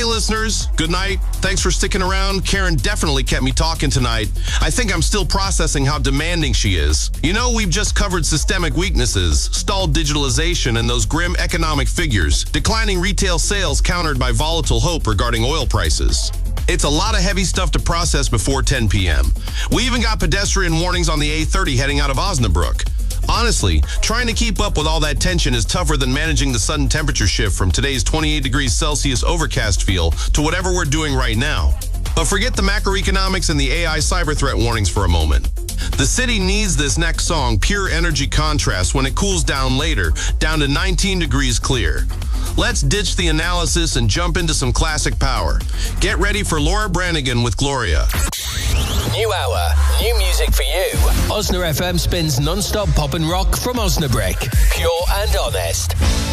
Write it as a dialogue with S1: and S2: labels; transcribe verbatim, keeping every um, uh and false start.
S1: Hey, listeners. Good night. Thanks for sticking around. Karen definitely kept me talking tonight. I think I'm still processing how demanding she is. You know, we've just covered systemic weaknesses, stalled digitalization, and those grim economic figures, declining retail sales countered by volatile hope regarding oil prices. It's a lot of heavy stuff to process before ten p.m. We even got pedestrian warnings on the A thirty heading out of Osnabrück. Honestly, trying to keep up with all that tension is tougher than managing the sudden temperature shift from today's twenty-eight degrees Celsius overcast feel to whatever we're doing right now. But forget the macroeconomics and the A I cyber threat warnings for a moment. The city needs this next song, Pure Energy Contrast, when it cools down later, down to nineteen degrees clear. Let's ditch the analysis and jump into some classic power. Get ready for Laura Branigan with Gloria.
S2: New hour, new music for you. Osna F M spins non-stop pop and rock from Osnabrück. Pure and honest.